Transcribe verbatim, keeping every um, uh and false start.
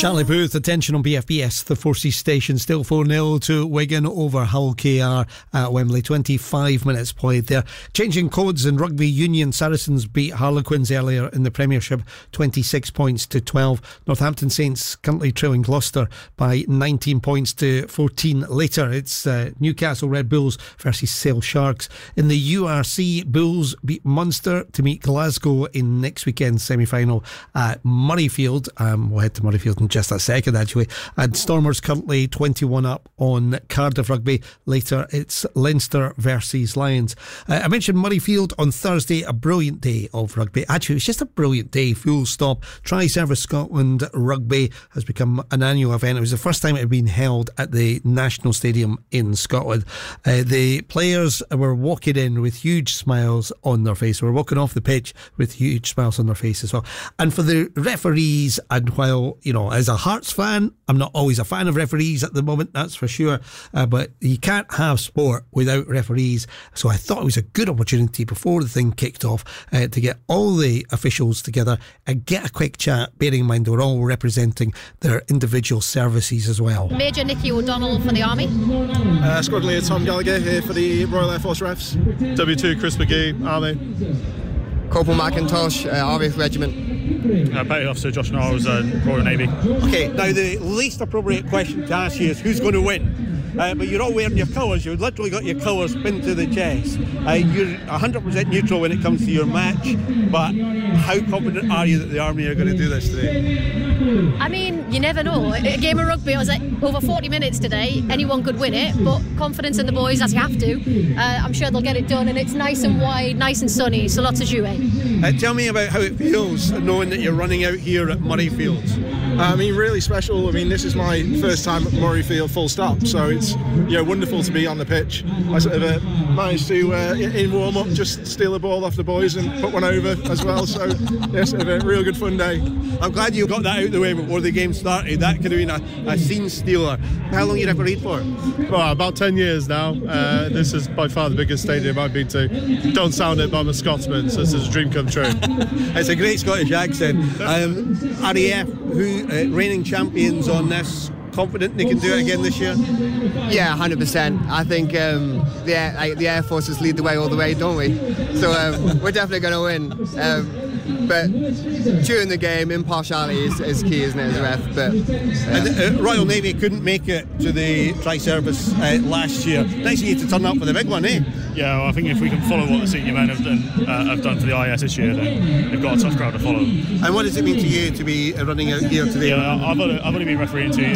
Charlie Booth, attention on B F B S, the Forces station, still four nil to Wigan over Hull K R at Wembley. twenty-five minutes played there. Changing codes in rugby union, Saracens beat Harlequins earlier in the Premiership, twenty-six points to twelve. Northampton Saints currently trailing Gloucester by nineteen points to fourteen. Later, it's uh, Newcastle Red Bulls versus Sale Sharks. In the U R C, Bulls beat Munster to meet Glasgow in next weekend's semi-final at Murrayfield. Um, we'll head to Murrayfield in just a second, actually. And Stormers currently twenty-one up on Cardiff Rugby. Later, it's Leinster versus Lions. Uh, I mentioned Murrayfield on Thursday, a brilliant day of rugby. Actually, it was just a brilliant day, full stop. Tri-Service Scotland Rugby has become an annual event. It was the first time it had been held at the National Stadium in Scotland. Uh, the players were walking in with huge smiles on their face. They were walking off the pitch with huge smiles on their face as well. And for the referees, and while, you know, as a Hearts fan, I'm not always a fan of referees at the moment, that's for sure, uh, but you can't have sport without referees. So I thought it was a good opportunity before the thing kicked off uh, to get all the officials together and get a quick chat, bearing in mind they were all representing their individual services as well. Major Nicky O'Donnell for the Army. Uh, Squad Leader Tom Gallagher here for the Royal Air Force Refs. W two Chris McGee, Army. Corporal McIntosh, uh, R A F Regiment. Uh, Petty Officer Josh Knowles, uh, Royal Navy. Okay, now the least appropriate question to ask you is who's going to win? Uh, but you're all wearing your colours. You've literally got your colours pinned to the chest. Uh, you're one hundred percent neutral when it comes to your match, but how confident are you that the Army are going to do this today? I mean, you never know. A game of rugby, I was like, over forty minutes today, anyone could win it, but confidence in the boys as you have to. Uh, I'm sure they'll get it done, and it's nice and wide, nice and sunny, so lots of jouet. Uh, tell me about how it feels knowing that you're running out here at Murrayfield. I mean, really special. I mean, this is my first time at Murrayfield full stop, so it's, you know, wonderful to be on the pitch. I sort of uh, managed to, uh, in warm-up, just steal a ball off the boys and put one over as well, so yeah, sort of a real good fun day. I'm glad you got that out of the way before the game started. That could have been a, a scene stealer. How long you refereed for? Well, about ten years now. Uh, this is by far the biggest stadium I've been to. Don't sound it, but I'm a Scotsman, so this is a dream come true. It's a great Scottish accent. Um, R A F, who uh, reigning champions on this, confident they can do it again this year? Yeah, one hundred percent. I think um, the, Air, like, the Air Forces lead the way all the way, don't we? So um, we're definitely going to win. Um, but during the game, impartiality is, is key, isn't it, as a ref? But, uh, and the uh, Royal Navy couldn't make it to the Tri-Service uh, last year. Nice of you to turn up for the big one, eh? Yeah, well, I think if we can follow what the senior men have done, uh, have done for the I S this year, then they've got a tough crowd to follow. And what does it mean to you to be running out here today? Yeah, I've only, I've only been refereeing two